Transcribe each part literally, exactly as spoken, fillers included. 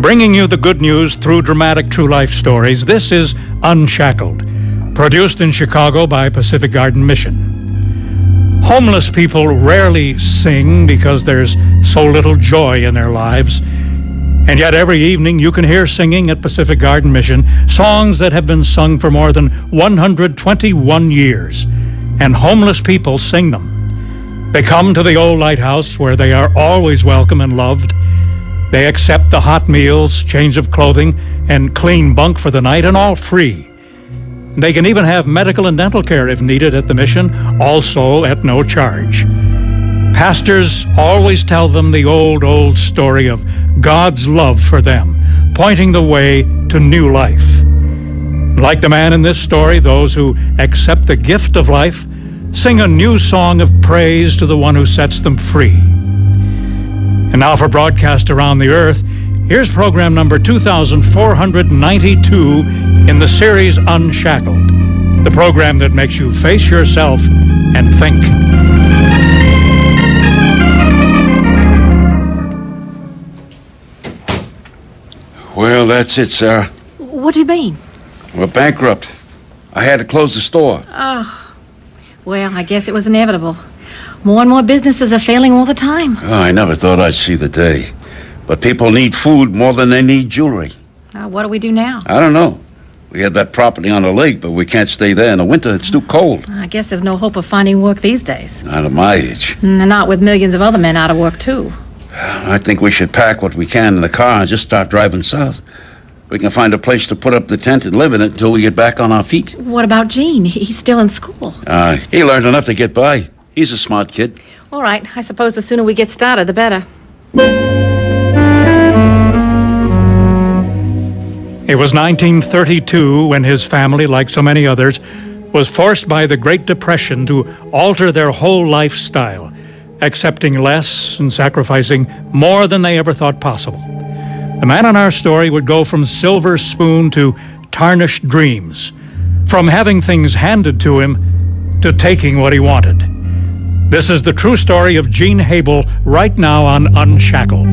Bringing you the good news through dramatic true life stories, this is Unshackled, produced in Chicago by Pacific Garden Mission. Homeless people rarely sing because there's so little joy in their lives. And yet every evening you can hear singing at Pacific Garden Mission songs that have been sung for more than one hundred twenty-one years. And homeless people sing them. They come to the old lighthouse where they are always welcome and loved. They accept the hot meals, change of clothing, and clean bunk for the night, and all free. They can even have medical and dental care if needed at the mission, also at no charge. Pastors always tell them the old, old story of God's love for them, pointing the way to new life. Like the man in this story, those who accept the gift of life sing a new song of praise to the one who sets them free. And now for broadcast around the earth, here's program number two thousand four hundred ninety-two in the series Unshackled, the program that makes you face yourself and think. Well, that's it, Sarah. What do you mean? We're bankrupt. I had to close the store. Oh, well, I guess it was inevitable. More and more businesses are failing all the time. Oh, I never thought I'd see the day. But people need food more than they need jewelry. Uh, what do we do now? I don't know. We had that property on the lake, but we can't stay there in the winter. It's too cold. I guess there's no hope of finding work these days. Not at my age. And not with millions of other men out of work, too. I think we should pack what we can in the car and just start driving south. We can find a place to put up the tent and live in it until we get back on our feet. What about Gene? He's still in school. Uh, he learned enough to get by. He's a smart kid. All right. I suppose the sooner we get started, the better. It was nineteen thirty-two when his family, like so many others, was forced by the Great Depression to alter their whole lifestyle, accepting less and sacrificing more than they ever thought possible. The man in our story would go from silver spoon to tarnished dreams, from having things handed to him to taking what he wanted. This is the true story of Gene Habel right now on Unshackled.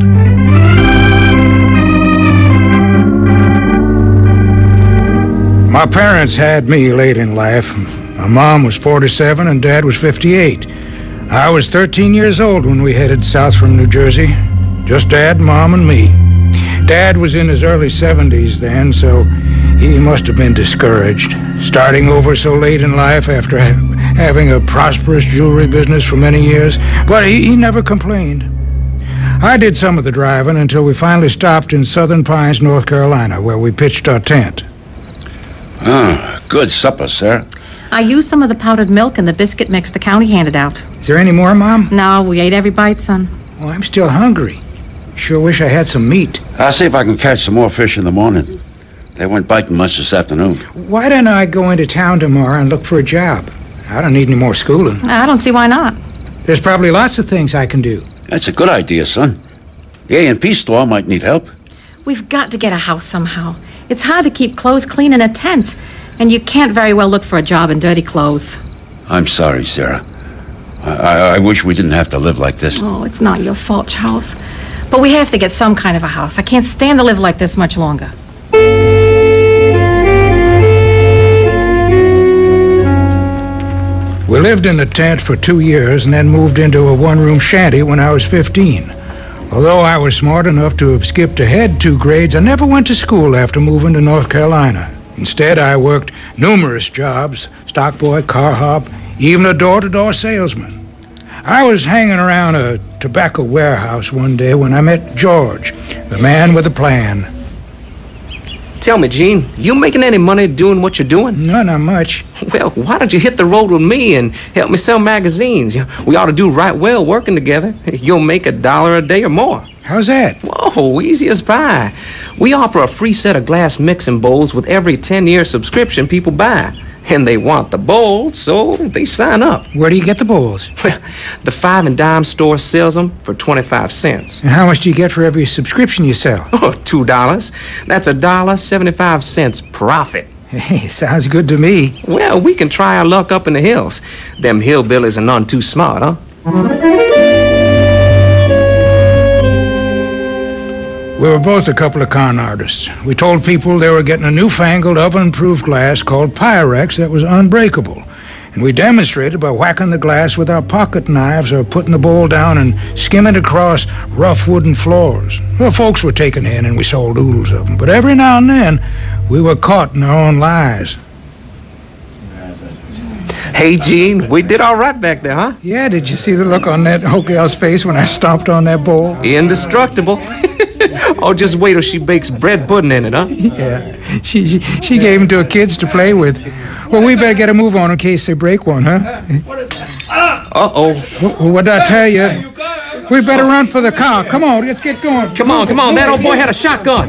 My parents had me late in life. My mom was forty-seven and Dad was fifty-eight. I was thirteen years old when we headed south from New Jersey. Just Dad, Mom, and me. Dad was in his early seventies then, so he must have been discouraged, starting over so late in life after ha- having a prosperous jewelry business for many years. But he, he never complained. I did some of the driving until we finally stopped in Southern Pines, North Carolina, where we pitched our tent. Ah, good supper, Sarah. I used some of the powdered milk and the biscuit mix the county handed out. Is there any more, Mom? No, we ate every bite, son. Oh, I'm still hungry. Sure wish I had some meat. I'll see if I can catch some more fish in the morning. They weren't biting much this afternoon. Why don't I go into town tomorrow and look for a job? I don't need any more schooling. I don't see why not. There's probably lots of things I can do. That's a good idea, son. The A and P store might need help. We've got to get a house somehow. It's hard to keep clothes clean in a tent, and you can't very well look for a job in dirty clothes. I'm sorry, Sarah. I, I, I wish we didn't have to live like this. Oh, it's not your fault, Charles. But we have to get some kind of a house. I can't stand to live like this much longer. We lived in a tent for two years and then moved into a one-room shanty when I was fifteen. Although I was smart enough to have skipped ahead two grades, I never went to school after moving to North Carolina. Instead, I worked numerous jobs, stock boy, car hop, even a door-to-door salesman. I was hanging around a tobacco warehouse one day when I met George, the man with a plan. Tell me, Gene, you making any money doing what you're doing? No, not much. Well, why don't you hit the road with me and help me sell magazines? We ought to do right well working together. You'll make a dollar a day or more. How's that? Whoa, easy as pie. We offer a free set of glass mixing bowls with every ten-year subscription people buy. And they want the bowls, so they sign up. Where do you get the bowls? Well, the five and dime store sells them for twenty-five cents. And how much do you get for every subscription you sell? Oh, two dollars. That's a dollar seventy-five cents profit. Hey, sounds good to me. Well, we can try our luck up in the hills. Them hillbillies are none too smart, huh? We were both a couple of con artists. We told people they were getting a newfangled oven-proof glass called Pyrex that was unbreakable. And we demonstrated by whacking the glass with our pocket knives or putting the bowl down and skimming across rough wooden floors. Well, folks were taken in and we sold oodles of them. But every now and then, we were caught in our own lies. Hey, Gene, we did all right back there, huh? Yeah, did you see the look on that hoe gal's face when I stomped on that bowl? Indestructible. Oh, just wait till she bakes bread pudding in it, huh? Yeah, she, she, she gave them to her kids to play with. Well, we better get a move on in case they break one, huh? Uh-oh. Well, what did I tell you? We better run for the car. Come on, let's get going. Come on, come on. That old boy had a shotgun.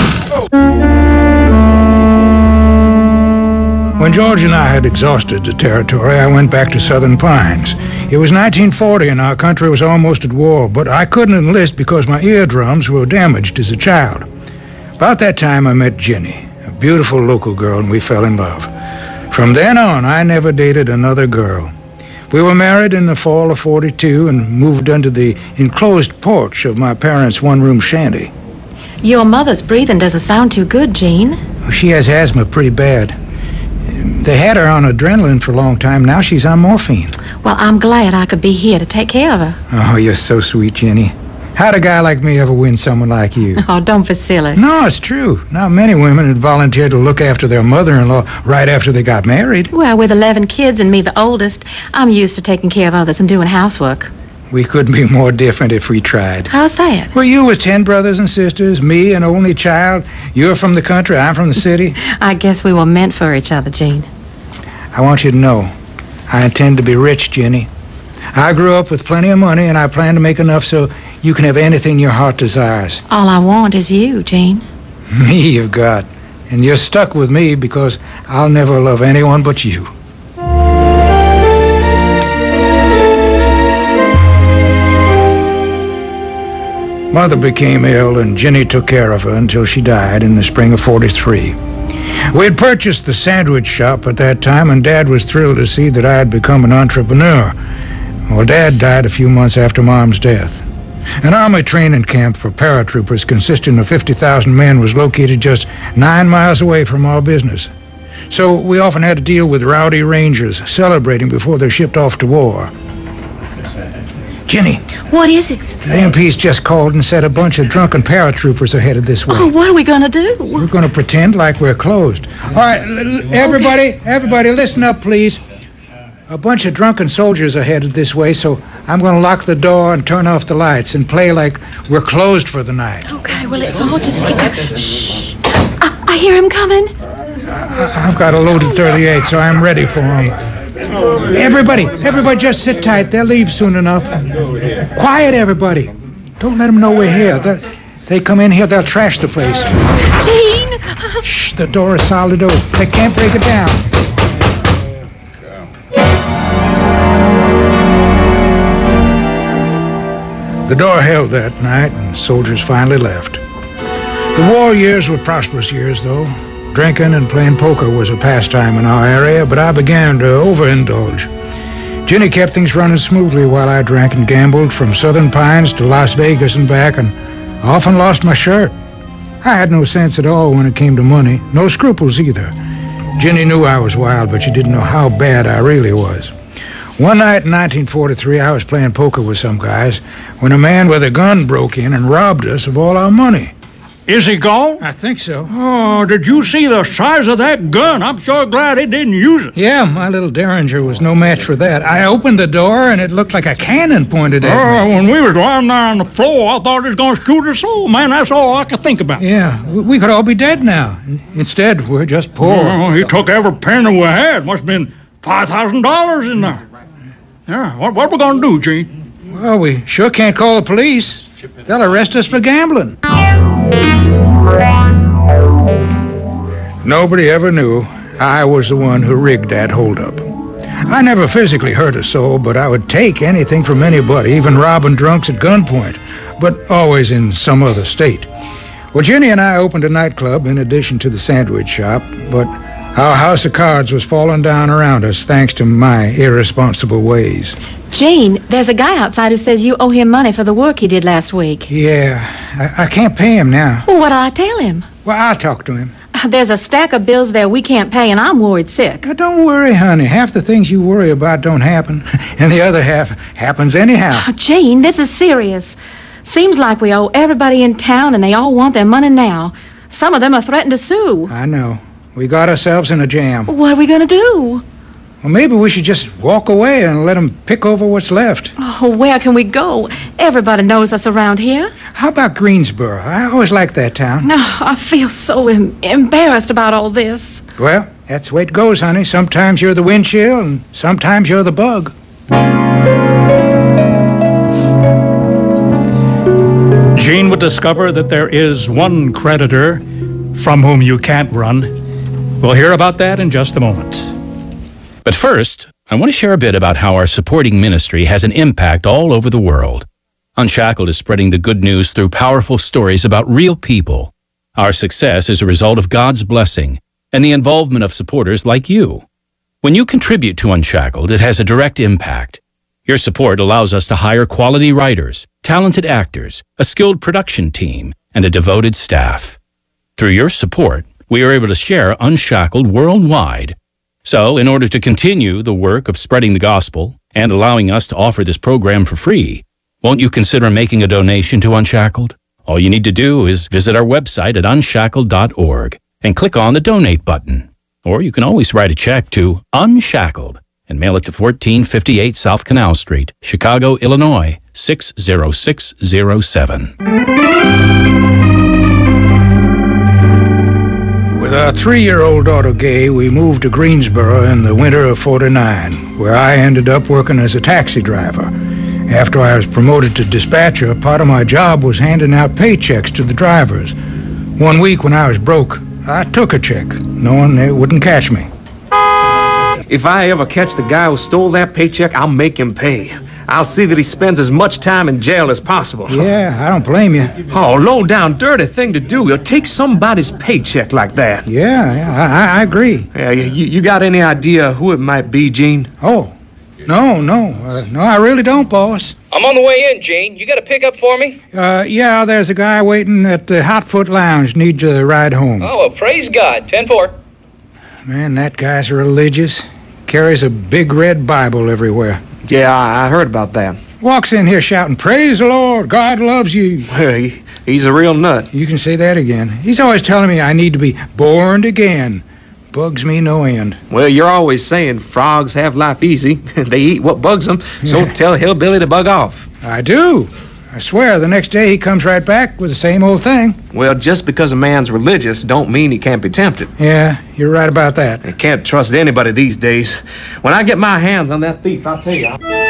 When George and I had exhausted the territory, I went back to Southern Pines. It was nineteen forty and our country was almost at war, but I couldn't enlist because my eardrums were damaged as a child. About that time, I met Jenny, a beautiful local girl, and we fell in love. From then on, I never dated another girl. We were married in the fall of forty-two and moved into the enclosed porch of my parents' one-room shanty. Your mother's breathing doesn't sound too good, Gene. She has asthma pretty bad. They had her on adrenaline for a long time. Now she's on morphine. Well, I'm glad I could be here to take care of her. Oh, you're so sweet, Jenny. How'd a guy like me ever win someone like you? Oh, don't be silly. No, it's true. Not many women had volunteered to look after their mother-in-law right after they got married. Well, with eleven kids and me the oldest, I'm used to taking care of others and doing housework. We couldn't be more different if we tried. How's that? Well, you was ten brothers and sisters, me an only child. You're from the country, I'm from the city. I guess we were meant for each other, Gene. I want you to know, I intend to be rich, Jenny. I grew up with plenty of money, and I plan to make enough so you can have anything your heart desires. All I want is you, Gene. Me you've got. And you're stuck with me because I'll never love anyone but you. Mother became ill, and Jenny took care of her until she died in the spring of forty-three. We had purchased the sandwich shop at that time, and Dad was thrilled to see that I had become an entrepreneur. Well, Dad died a few months after Mom's death. An Army training camp for paratroopers consisting of fifty thousand men was located just nine miles away from our business. So we often had to deal with rowdy Rangers celebrating before they shipped off to war. Jenny. What is it? The M Ps just called and said a bunch of drunken paratroopers are headed this way. Oh, what are we going to do? We're going to pretend like we're closed. All right, l- everybody, okay. everybody, listen up, please. A bunch of drunken soldiers are headed this way, so I'm going to lock the door and turn off the lights and play like we're closed for the night. Okay, well, let's all just get... Shh. I, I hear him coming. I, I've got a loaded thirty-eight, so I'm ready for him. Everybody, everybody just sit tight. They'll leave soon enough. Quiet, everybody. Don't let them know we're here. They, they come in here, they'll trash the place. Gene! Shh, the door is solid oak. They can't break it down. The door held that night, and soldiers finally left. The war years were prosperous years, though. Drinking and playing poker was a pastime in our area, but I began to overindulge. Jenny kept things running smoothly while I drank and gambled from Southern Pines to Las Vegas and back, and often lost my shirt. I had no sense at all when it came to money, no scruples either. Jenny knew I was wild, but she didn't know how bad I really was. One night in nineteen forty-three, I was playing poker with some guys when a man with a gun broke in and robbed us of all our money. Is he gone? I think so. Oh, did you see the size of that gun? I'm sure glad he didn't use it. Yeah, my little Derringer was no match for that. I opened the door, and it looked like a cannon pointed at Oh, me. when we was lying there on the floor, I thought he was going to shoot us all. Man, that's all I could think about. Yeah, we, we could all be dead now. Instead, we're just poor. Oh, he took every penny we had. Must have been five thousand dollars in there. Yeah, what, what we going to do, Gene? Well, we sure can't call the police. They'll arrest us for gambling. Nobody ever knew I was the one who rigged that holdup. I never physically hurt a soul, but I would take anything from anybody, even robbing drunks at gunpoint, but always in some other state. Well, Jenny and I opened a nightclub in addition to the sandwich shop, but Our house of cards was falling down around us thanks to my irresponsible ways. Gene, there's a guy outside who says you owe him money for the work he did last week. Yeah, I, I can't pay him now. Well, what'll I tell him? Well, I'll talk to him. There's a stack of bills there we can't pay, and I'm worried sick. Now, don't worry, honey. Half the things you worry about don't happen, and the other half happens anyhow. Oh, Gene, this is serious. Seems like we owe everybody in town, and they all want their money now. Some of them are threatened to sue. I know. We got ourselves in a jam. What are we going to do? Well, maybe we should just walk away and let them pick over what's left. Oh, where can we go? Everybody knows us around here. How about Greensboro? I always liked that town. No, I feel so em- embarrassed about all this. Well, that's the way it goes, honey. Sometimes you're the wind chill, and sometimes you're the bug. Gene would discover that there is one creditor from whom you can't run. We'll hear about that in just a moment. But first, I want to share a bit about how our supporting ministry has an impact all over the world. Unshackled is spreading the good news through powerful stories about real people. Our success is a result of God's blessing and the involvement of supporters like you. When you contribute to Unshackled, it has a direct impact. Your support allows us to hire quality writers, talented actors, a skilled production team, and a devoted staff. Through your support, we are able to share Unshackled worldwide. So, in order to continue the work of spreading the gospel and allowing us to offer this program for free, won't you consider making a donation to Unshackled? All you need to do is visit our website at unshackled dot org and click on the donate button. Or you can always write a check to Unshackled and mail it to fourteen fifty-eight South Canal Street, Chicago, Illinois, six zero six zero seven. With our three-year-old daughter, Gay, we moved to Greensboro in the winter of forty-nine, where I ended up working as a taxi driver. After I was promoted to dispatcher, part of my job was handing out paychecks to the drivers. One week when I was broke, I took a check, knowing they wouldn't catch me. If I ever catch the guy who stole that paycheck, I'll make him pay. I'll see that he spends as much time in jail as possible. Yeah, I don't blame you. Oh, low-down, dirty thing to do. You'll take somebody's paycheck like that. Yeah, yeah, I, I agree. Yeah, you, you got any idea who it might be, Gene? Oh, no, no, uh, no, I really don't, boss. I'm on the way in, Gene. You got a pickup for me? Uh, yeah, there's a guy waiting at the Hotfoot Lounge. Needs a ride home. Oh, well, praise God. ten four. Man, that guy's religious. Carries a big red Bible everywhere. Yeah, I, I heard about that. Walks in here shouting, "Praise the Lord, God loves you." Well, he, he's a real nut. You can say that again. He's always telling me I need to be born again. Bugs me no end. Well, you're always saying frogs have life easy. They eat what bugs them, so Yeah. tell Hillbilly to bug off. I do. I swear, the next day he comes right back with the same old thing. Well, just because a man's religious don't mean he can't be tempted. Yeah, you're right about that. You can't trust anybody these days. When I get my hands on that thief, I'll tell you.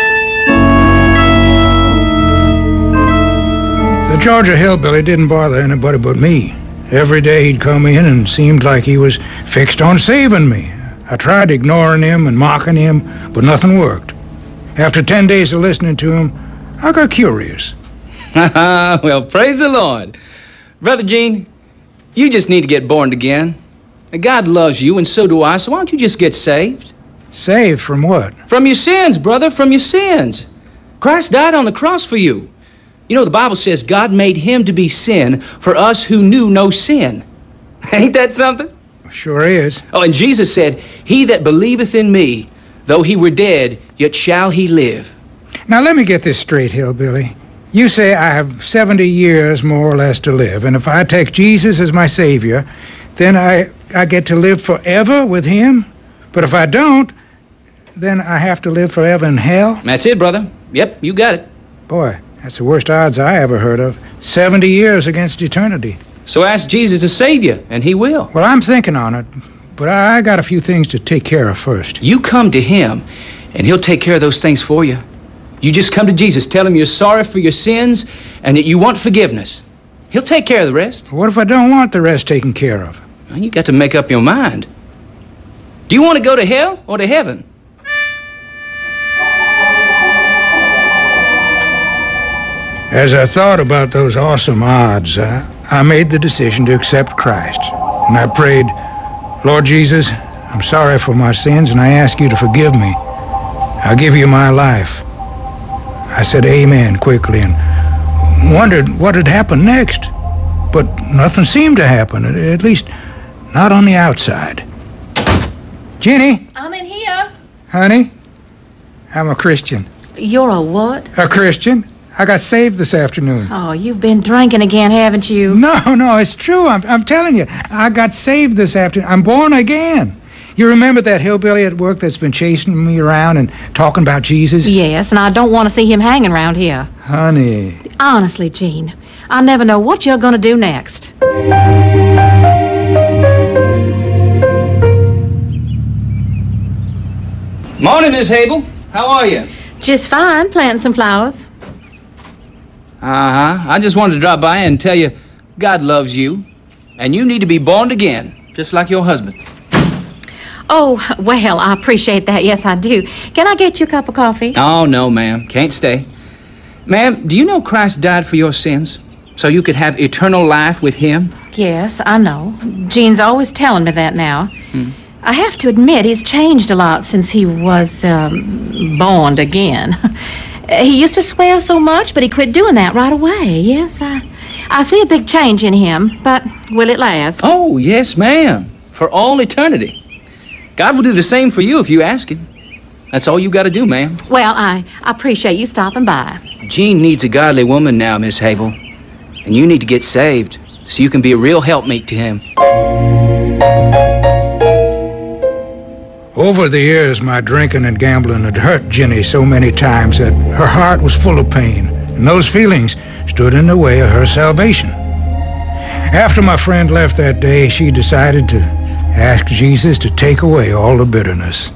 The Georgia hillbilly didn't bother anybody but me. Every day he'd come in and seemed like he was fixed on saving me. I tried ignoring him and mocking him, but nothing worked. After ten days of listening to him, I got curious. Well, praise the Lord. Brother Gene, you just need to get born again. God loves you, and so do I, so why don't you just get saved? Saved from what? From your sins, brother, from your sins. Christ died on the cross for you. You know, the Bible says God made him to be sin for us who knew no sin. Ain't that something? Sure is. Oh, and Jesus said, "He that believeth in me, though he were dead, yet shall he live." Now let me get this straight, hillbilly. You say I have seventy years more or less to live, and if I take Jesus as my savior, then I, I get to live forever with him? But if I don't, then I have to live forever in hell? That's it, brother. Yep, you got it. Boy, that's the worst odds I ever heard of. seventy years against eternity. So ask Jesus to save you, and he will. Well, I'm thinking on it, but I got a few things to take care of first. You come to him, and he'll take care of those things for you. You just come to Jesus, tell him you're sorry for your sins, and that you want forgiveness. He'll take care of the rest. What if I don't want the rest taken care of? Well, you got to make up your mind. Do you want to go to hell or to heaven? As I thought about those awesome odds, I, I made the decision to accept Christ. And I prayed, "Lord Jesus, I'm sorry for my sins, and I ask you to forgive me. I'll give you my life. I said amen quickly and wondered what had happened next. But nothing seemed to happen, at least not on the outside. Jenny? I'm in here. Honey? I'm a Christian. You're a what? A Christian? I got saved this afternoon. Oh, you've been drinking again, haven't you? No, no, it's true. I'm, I'm telling you. I got saved this afternoon. I'm born again. You remember that hillbilly at work that's been chasing me around and talking about Jesus? Yes, and I don't want to see him hanging around here. Honey. Honestly, Gene, I never know what you're going to do next. Morning, Miss Hable. How are you? Just fine, planting some flowers. Uh-huh. I just wanted to drop by and tell you God loves you, and you need to be born again, just like your husband. Oh, well, I appreciate that. Yes, I do. Can I get you a cup of coffee? Oh, no, ma'am. Can't stay. Ma'am, do you know Christ died for your sins so you could have eternal life with him? Yes, I know. Gene's always telling me that now. Hmm. I have to admit, he's changed a lot since he was, um, born again. He used to swear so much, but he quit doing that right away. Yes, I, I see a big change in him, but will it last? Oh, yes, ma'am. For all eternity. God will do the same for you if you ask him. That's all you got to do, ma'am. Well, I, I appreciate you stopping by. Gene needs a godly woman now, Miss Hable. And you need to get saved so you can be a real helpmate to him. Over the years, my drinking and gambling had hurt Jenny so many times that her heart was full of pain, and those feelings stood in the way of her salvation. After my friend left that day, she decided to ask Jesus to take away all the bitterness.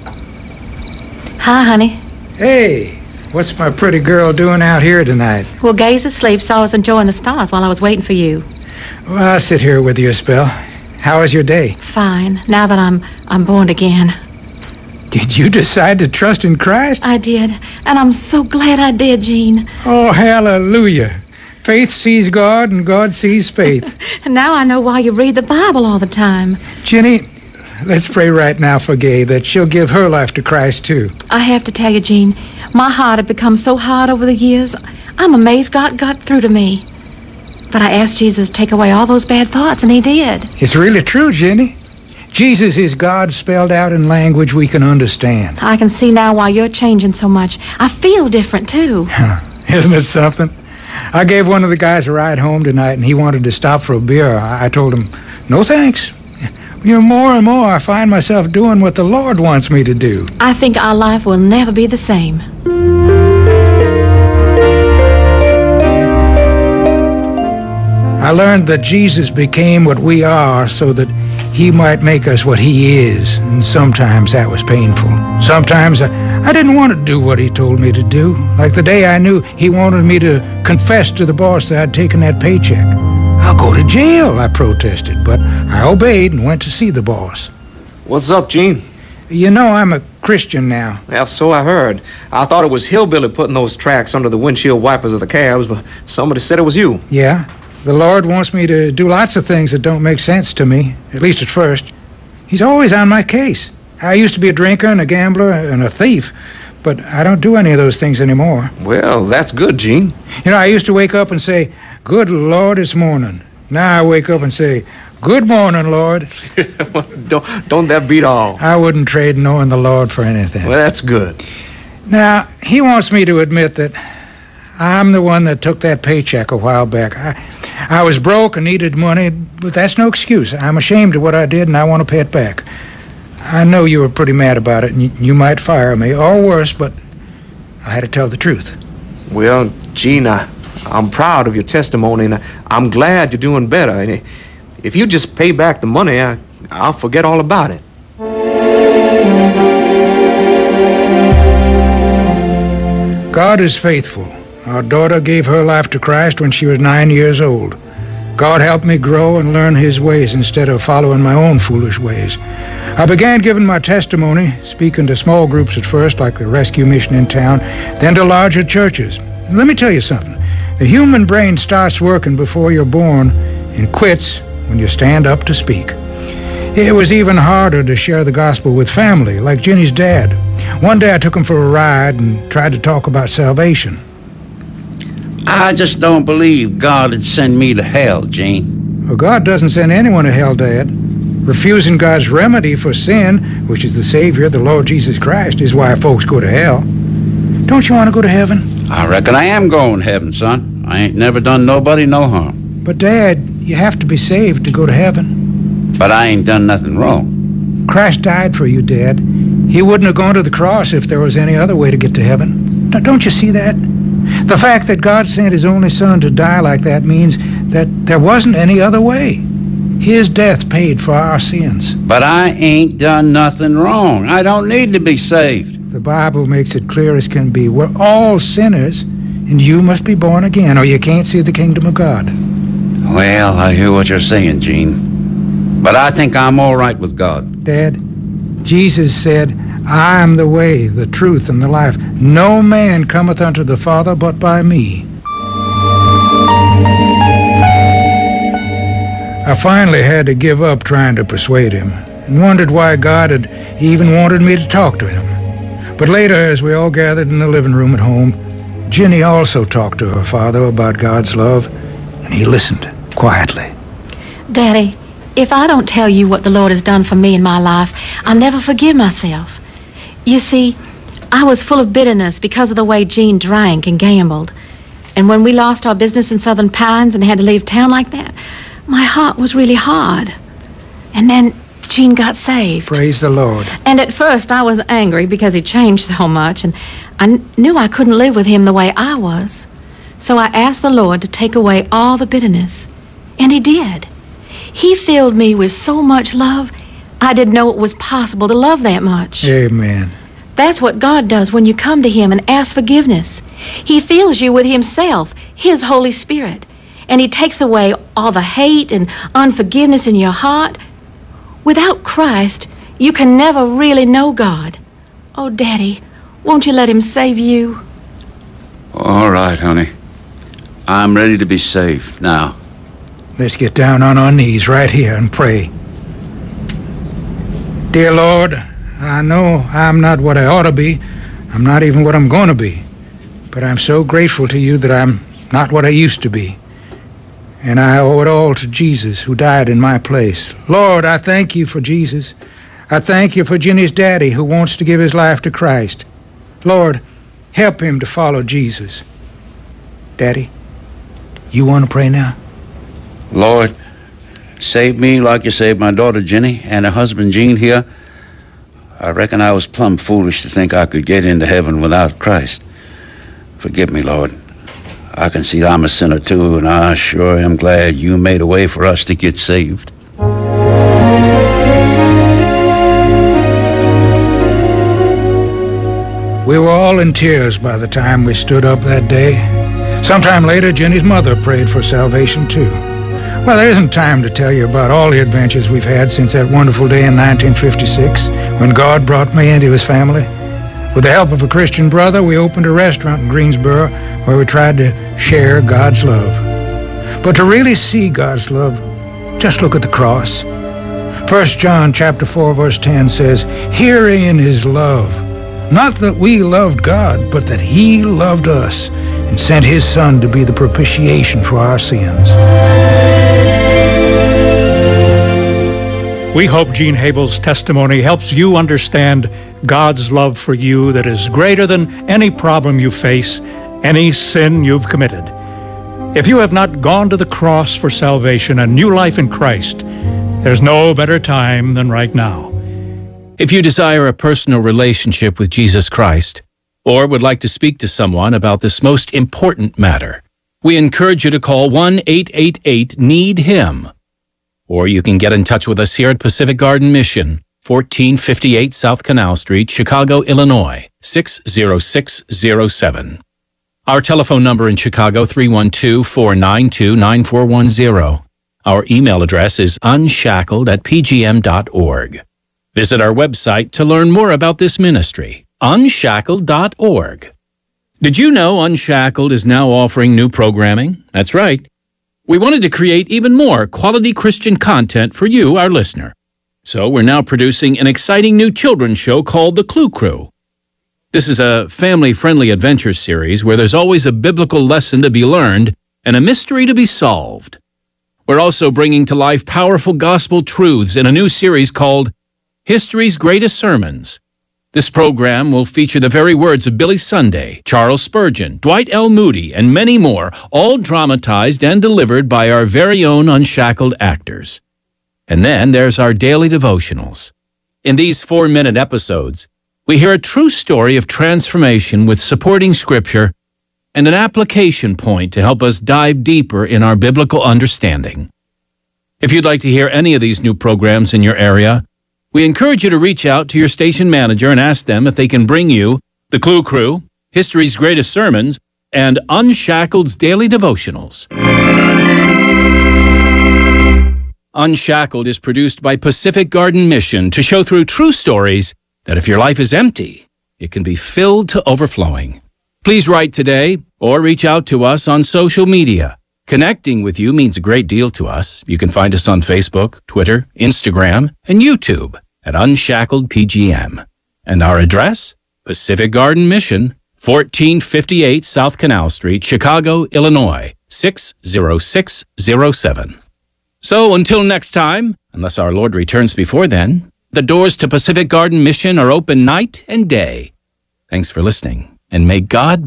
Hi, honey. Hey, what's my pretty girl doing out here tonight? Well, Gay's asleep, so I was enjoying the stars while I was waiting for you. Well, I'll sit here with you a spell. How was your day? Fine, now that I'm I'm born again. Did you decide to trust in Christ? I did, and I'm so glad I did, Gene. Oh, hallelujah. Faith sees God, and God sees faith. And now I know why you read the Bible all the time. Jenny, let's pray right now for Gay that she'll give her life to Christ, too. I have to tell you, Gene, my heart had become so hard over the years. I'm amazed God got through to me. But I asked Jesus to take away all those bad thoughts, and he did. It's really true, Jenny. Jesus is God spelled out in language we can understand. I can see now why you're changing so much. I feel different, too. Isn't it something? I gave one of the guys a ride home tonight, and he wanted to stop for a beer. I told him, no thanks. You know, more and more I find myself doing what the Lord wants me to do. I think our life will never be the same. I learned that Jesus became what we are so that he might make us what he is, and sometimes that was painful. Sometimes I, I didn't want to do what he told me to do, like the day I knew he wanted me to confess to the boss that I'd taken that paycheck. I'll go to jail, I protested, but I obeyed and went to see the boss. What's up, Gene? You know, I'm a Christian now. Well, so I heard. I thought it was Hillbilly putting those tracks under the windshield wipers of the cabs, but somebody said it was you. Yeah? The Lord wants me to do lots of things that don't make sense to me, at least at first. He's always on my case. I used to be a drinker and a gambler and a thief, but I don't do any of those things anymore. Well, that's good, Gene. You know, I used to wake up and say, good Lord, it's morning. Now I wake up and say, good morning, Lord. don't, don't that beat all? I wouldn't trade knowing the Lord for anything. Well, that's good. Now, he wants me to admit that I'm the one that took that paycheck a while back. I, I was broke and needed money, but that's no excuse. I'm ashamed of what I did, and I want to pay it back. I know you were pretty mad about it, and you, you might fire me, or worse, but I had to tell the truth. Well, Gene, I, I'm proud of your testimony, and I, I'm glad you're doing better. And if you just pay back the money, I, I'll forget all about it. God is faithful. Our daughter gave her life to Christ when she was nine years old. God helped me grow and learn his ways instead of following my own foolish ways. I began giving my testimony, speaking to small groups at first, like the rescue mission in town, then to larger churches. And let me tell you something. The human brain starts working before you're born and quits when you stand up to speak. It was even harder to share the gospel with family, like Jenny's dad. One day I took him for a ride and tried to talk about salvation. I just don't believe God would send me to hell, Gene. Well, God doesn't send anyone to hell, Dad. Refusing God's remedy for sin, which is the Savior, the Lord Jesus Christ, is why folks go to hell. Don't you want to go to heaven? I reckon I am going to heaven, son. I ain't never done nobody no harm. But, Dad, you have to be saved to go to heaven. But I ain't done nothing wrong. Christ died for you, Dad. He wouldn't have gone to the cross if there was any other way to get to heaven. Don't you see that? The fact that God sent his only son to die like that means that there wasn't any other way. His death paid for our sins. But I ain't done nothing wrong. I don't need to be saved. The Bible makes it clear as can be. We're all sinners, and you must be born again, or you can't see the kingdom of God. Well, I hear what you're saying, Gene. But I think I'm all right with God. Dad, Jesus said, I am the way, the truth, and the life. No man cometh unto the Father but by me. I finally had to give up trying to persuade him, and wondered why God had even wanted me to talk to him. But later, as we all gathered in the living room at home, Jenny also talked to her father about God's love, and he listened quietly. Daddy, if I don't tell you what the Lord has done for me in my life, I'll never forgive myself. You see, I was full of bitterness because of the way Gene drank and gambled. And when we lost our business in Southern Pines and had to leave town like that, my heart was really hard. And then Gene got saved. Praise the Lord. And at first I was angry because he changed so much, and I kn- knew I couldn't live with him the way I was. So I asked the Lord to take away all the bitterness. And he did. He filled me with so much love, I didn't know it was possible to love that much. Amen. That's what God does when you come to him and ask forgiveness. He fills you with himself, his Holy Spirit. And he takes away all the hate and unforgiveness in your heart. Without Christ, you can never really know God. Oh, Daddy, won't you let him save you? All right, honey. I'm ready to be saved now. Let's get down on our knees right here and pray. Dear Lord, I know I'm not what I ought to be. I'm not even what I'm going to be. But I'm so grateful to you that I'm not what I used to be. And I owe it all to Jesus, who died in my place. Lord, I thank you for Jesus. I thank you for Jenny's daddy, who wants to give his life to Christ. Lord, help him to follow Jesus. Daddy, you want to pray now? Lord, save me like you saved my daughter Jenny and her husband Gene here. I reckon I was plumb foolish to think I could get into heaven without Christ. Forgive me, Lord. I can see I'm a sinner too, and I sure am glad you made a way for us to get saved. We were all in tears by the time we stood up that day. Sometime later, Jenny's mother prayed for salvation too. Well, there isn't time to tell you about all the adventures we've had since that wonderful day in nineteen fifty-six, when God brought me into his family. With the help of a Christian brother, we opened a restaurant in Greensboro where we tried to share God's love. But to really see God's love, just look at the cross. First John chapter four, verse ten says, "Herein is love, not that we loved God, but that he loved us and sent his Son to be the propitiation for our sins." We hope Gene Habel's testimony helps you understand God's love for you that is greater than any problem you face, any sin you've committed. If you have not gone to the cross for salvation and new life in Christ, there's no better time than right now. If you desire a personal relationship with Jesus Christ, or would like to speak to someone about this most important matter, we encourage you to call one eight eight eight need him. Or you can get in touch with us here at Pacific Garden Mission, fourteen fifty-eight South Canal Street, Chicago, Illinois, six zero six zero seven. Our telephone number in Chicago, three one two, four nine two, nine four one zero. Our email address is unshackled at p g m dot org. Visit our website to learn more about this ministry, unshackled dot org. Did you know Unshackled is now offering new programming? That's right. We wanted to create even more quality Christian content for you, our listener. So we're now producing an exciting new children's show called The Clue Crew. This is a family-friendly adventure series where there's always a biblical lesson to be learned and a mystery to be solved. We're also bringing to life powerful gospel truths in a new series called History's Greatest Sermons. This program will feature the very words of Billy Sunday, Charles Spurgeon, Dwight L. Moody, and many more, all dramatized and delivered by our very own unshackled actors. And then there's our daily devotionals. In these four-minute episodes, we hear a true story of transformation with supporting scripture and an application point to help us dive deeper in our biblical understanding. If you'd like to hear any of these new programs in your area, we encourage you to reach out to your station manager and ask them if they can bring you The Clue Crew, History's Greatest Sermons, and Unshackled's Daily Devotionals. Unshackled is produced by Pacific Garden Mission to show through true stories that if your life is empty, it can be filled to overflowing. Please write today or reach out to us on social media. Connecting with you means a great deal to us. You can find us on Facebook, Twitter, Instagram, and YouTube at Unshackled P G M. And our address? Pacific Garden Mission, fourteen fifty-eight South Canal Street, Chicago, Illinois, six zero six zero seven. So until next time, unless our Lord returns before then, the doors to Pacific Garden Mission are open night and day. Thanks for listening, and may God